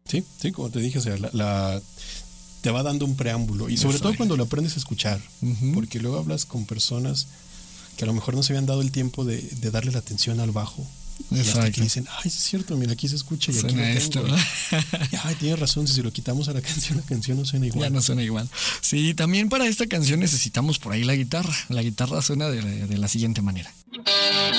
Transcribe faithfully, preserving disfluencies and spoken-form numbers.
Sí, sí, como te dije, o sea, la, la te va dando un preámbulo y sobre Exacto. todo cuando lo aprendes a escuchar, uh-huh. porque luego hablas con personas que a lo mejor no se habían dado el tiempo de, de darle la atención al bajo. Y hasta que dicen, ay, es cierto, mira, aquí se escucha y suena aquí lo tengo. esto. Y, ay, tienes razón, si lo quitamos a la canción, la canción no suena igual. Ya no suena igual. Sí, también para esta canción necesitamos por ahí la guitarra. La guitarra suena de, de la siguiente manera.